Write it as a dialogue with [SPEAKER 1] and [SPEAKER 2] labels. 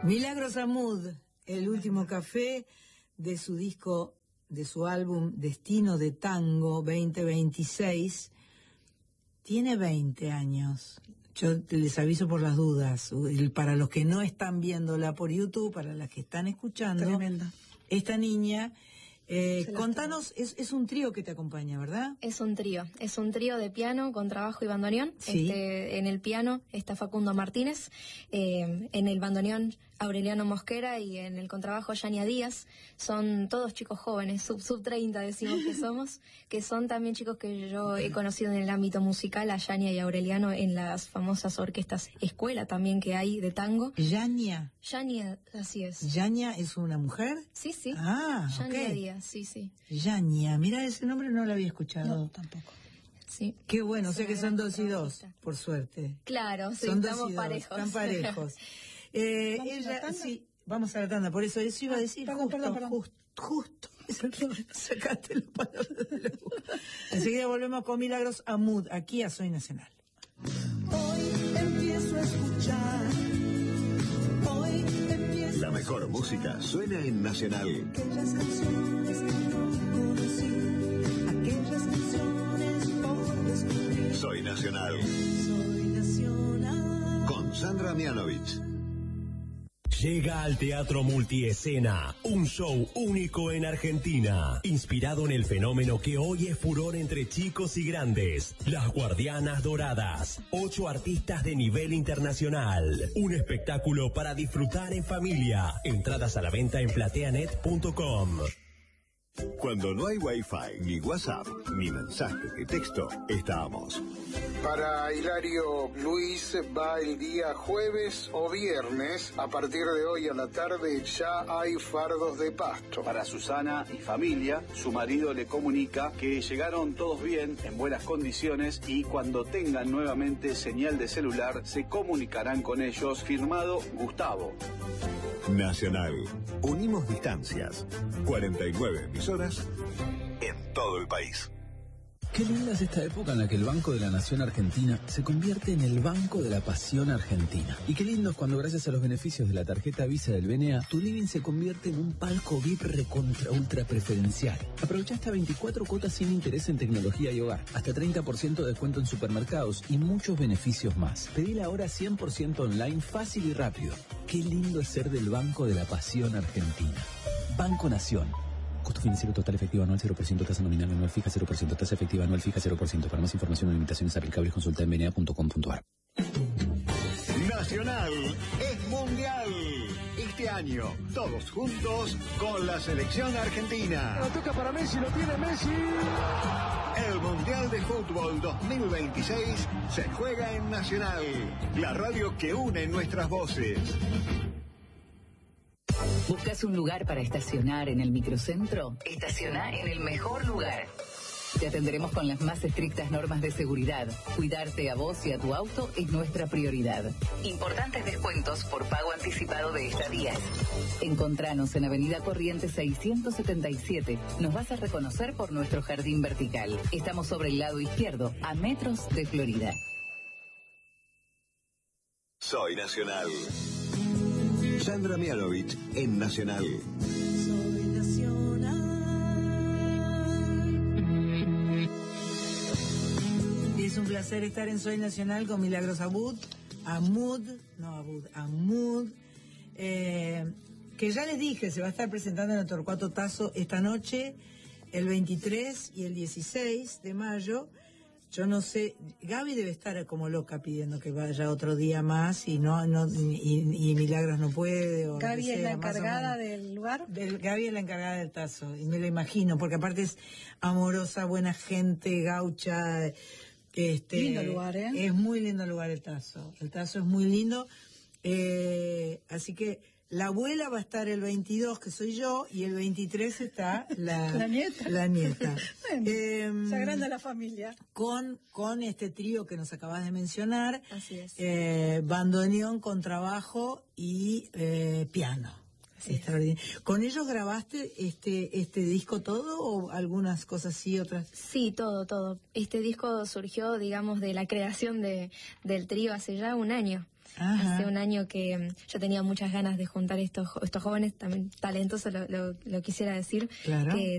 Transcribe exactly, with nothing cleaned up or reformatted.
[SPEAKER 1] Milagros Amud, el último café de su disco, de su álbum Destino de Tango veinte veintiséis, tiene veinte años. Yo les aviso por las dudas, para los que no están viéndola por YouTube, para las que están escuchando.
[SPEAKER 2] Tremenda.
[SPEAKER 1] Esta niña, eh, contanos, es, es un trío que te acompaña, ¿verdad?
[SPEAKER 3] Es un trío, es un trío de piano con trabajo y bandoneón.
[SPEAKER 1] Sí.
[SPEAKER 3] Este, en el piano está Facundo Martínez, eh, en el bandoneón Aureliano Mosquera y en el contrabajo Yania Díaz. Son todos chicos jóvenes, sub, sub treinta decimos que somos, que son también chicos que yo he conocido en el ámbito musical, a Yania y Aureliano en las famosas orquestas escuela también que hay de tango.
[SPEAKER 1] Yania.
[SPEAKER 3] Yania, así es.
[SPEAKER 1] ¿Yania es una mujer?
[SPEAKER 3] Sí, sí.
[SPEAKER 1] Ah,
[SPEAKER 3] Yania
[SPEAKER 1] ok.
[SPEAKER 3] Díaz, sí, sí.
[SPEAKER 1] Yania, mira, ese nombre no lo había escuchado.
[SPEAKER 2] No, tampoco.
[SPEAKER 3] Sí.
[SPEAKER 1] Qué bueno, o sea
[SPEAKER 3] Es una
[SPEAKER 1] que son
[SPEAKER 3] gran
[SPEAKER 1] dos y dos,
[SPEAKER 3] trabajista.
[SPEAKER 1] por suerte.
[SPEAKER 3] Claro, sí,
[SPEAKER 1] Son dos
[SPEAKER 3] estamos
[SPEAKER 1] y dos,
[SPEAKER 3] parejos.
[SPEAKER 1] están parejos. Eh,
[SPEAKER 2] ¿Vamos a la
[SPEAKER 1] ella,
[SPEAKER 2] tanda?
[SPEAKER 1] sí, vamos a la tanda, por eso eso iba a decir,
[SPEAKER 2] Perdón,
[SPEAKER 1] justo,
[SPEAKER 2] perdón, perdón.
[SPEAKER 1] justo, justo, sacaste las palabras de la boca. Enseguida volvemos con Milagros Amud, aquí a Soy Nacional.
[SPEAKER 4] Hoy empiezo a escuchar, hoy empiezo
[SPEAKER 5] La mejor música suena en Nacional.
[SPEAKER 4] aquellas canciones que no conocí, aquellas canciones por descubrir.
[SPEAKER 5] Soy Nacional.
[SPEAKER 4] Soy nacional.
[SPEAKER 5] Con Sandra Mianovich.
[SPEAKER 6] Llega al Teatro Multiescena, un show único en Argentina, inspirado en el fenómeno que hoy es furor entre chicos y grandes, Las Guardianas Doradas, ocho artistas de nivel internacional, un espectáculo para disfrutar en familia, entradas a la venta en plateanet punto com.
[SPEAKER 5] Cuando no hay Wi-Fi, ni WhatsApp, ni mensajes de texto, estamos.
[SPEAKER 7] Para Hilario Luis va el día jueves o viernes. A partir de hoy a la tarde ya hay fardos de pasto.
[SPEAKER 8] Para Susana y familia, su marido le comunica que llegaron todos bien, en buenas condiciones, y cuando tengan nuevamente señal de celular se comunicarán con ellos. Firmado Gustavo.
[SPEAKER 5] Nacional. Unimos distancias. cuarenta y nueve emisoras en todo el país.
[SPEAKER 9] Qué linda es esta época en la que el Banco de la Nación Argentina se convierte en el Banco de la Pasión Argentina. Y qué lindo es cuando gracias a los beneficios de la tarjeta Visa del B N A, tu living se convierte en un palco V I P recontra ultra preferencial. Aprovecha hasta veinticuatro cuotas sin interés en tecnología y hogar, hasta treinta por ciento de descuento en supermercados y muchos beneficios más. Pedila ahora cien por ciento online, fácil y rápido. Qué lindo es ser del Banco de la Pasión Argentina. Banco Nación. Costo financiero total efectivo anual cero por ciento, tasa nominal anual fija cero por ciento, tasa efectiva anual fija cero por ciento. Para más información o limitaciones aplicables consulta en b n a punto com punto a r.
[SPEAKER 5] Nacional es mundial. Este año, todos juntos con la selección argentina.
[SPEAKER 10] La toca para Messi, lo tiene Messi.
[SPEAKER 5] El Mundial de Fútbol dos mil veintiséis se juega en Nacional, la radio que une nuestras voces.
[SPEAKER 11] ¿Buscas un lugar para estacionar en el microcentro? Estaciona en el mejor lugar. Te atenderemos con las más estrictas normas de seguridad. Cuidarte a vos y a tu auto es nuestra prioridad. Importantes descuentos por pago anticipado de estadías. Encontranos en Avenida Corrientes seiscientos setenta y siete. Nos vas a reconocer por nuestro jardín vertical. Estamos sobre el lado izquierdo, a metros de Florida.
[SPEAKER 5] Soy Nacional. Sandra Mianovich en Nacional.
[SPEAKER 4] Soy nacional.
[SPEAKER 1] Es un placer estar en Soy Nacional con Milagros Amud, Amud, no Abud, Amud, eh, que ya les dije, se va a estar presentando en el Torcuato Tazo esta noche, el veintitrés y el dieciséis de mayo. Yo no sé, Gaby debe estar como loca pidiendo que vaya otro día más y no, no y, y Milagros no puede. O
[SPEAKER 2] Gaby es la
[SPEAKER 1] sea, más o
[SPEAKER 2] encargada
[SPEAKER 1] menos.
[SPEAKER 2] del lugar.
[SPEAKER 1] Del, Gaby es la encargada del Tazo, y me lo imagino, porque aparte es amorosa, buena gente, gaucha. Este,
[SPEAKER 2] Lindo lugar, ¿eh?
[SPEAKER 1] Es muy lindo lugar el Tazo. El Tazo es muy lindo. Eh, así que la abuela va a estar el veintidós, que soy yo, y el veintitrés está la,
[SPEAKER 2] la nieta.
[SPEAKER 1] La nieta.
[SPEAKER 2] Bueno,
[SPEAKER 1] eh,
[SPEAKER 2] se agranda la familia.
[SPEAKER 1] Con, con este trío que nos acabas de mencionar.
[SPEAKER 3] Así es.
[SPEAKER 1] Eh, bandoneón, contrabajo y eh, piano. Extraordinario. ¿Con ellos grabaste este este disco todo o algunas cosas sí, otras?
[SPEAKER 3] Sí, todo, todo. Este disco surgió, digamos, de la creación de del trío hace ya un año.
[SPEAKER 1] Ajá.
[SPEAKER 3] Hace un año que mm, yo tenía muchas ganas de juntar estos, estos jóvenes, también talentosos, lo, lo, lo quisiera decir,
[SPEAKER 1] Claro.
[SPEAKER 3] que